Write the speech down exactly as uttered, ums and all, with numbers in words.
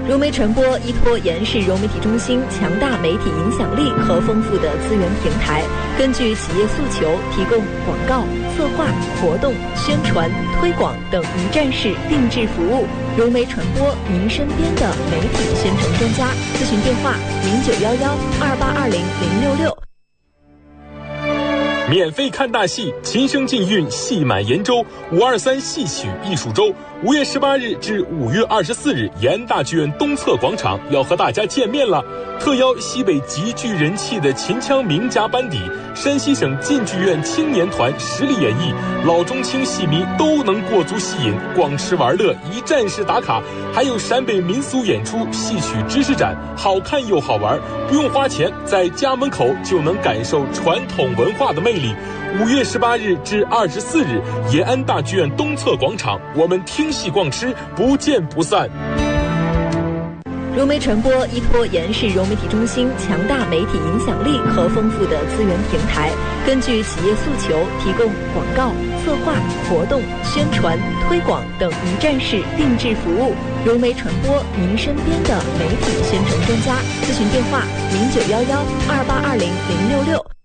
融媒传播依托延世融媒体中心强大媒体影响力和丰富的资源平台，根据企业诉求，提供广告、策划、活动、宣传、推广等一站式定制服务。融媒传播，您身边的媒体宣传专家。咨询电话：零九幺幺二八二零零六六。 免费看大戏，琴声尽韵，戏满延州。五二三戏曲艺术周，五月十八日至五月二十四日，延安大剧院东侧广场要和大家见面了。特邀西北极具人气的秦腔名家班底，山西省晋剧院青年团实力演绎，老中青戏迷都能过足戏瘾，逛吃玩乐，一站式打卡。还有陕北民俗演出、戏曲知识展，好看又好玩，不用花钱，在家门口就能感受传统文化的魅力。五月十八日至二十四日，延安大剧院东侧广场，我们听戏逛吃，不见不散。 融媒传播依托延世融媒体中心强大媒体影响力和丰富的资源平台，根据企业诉求，提供广告、策划、活动、宣传、推广等一站式定制服务。融媒传播，您身边的媒体宣传专家。咨询电话：零九幺幺二八二零零六六。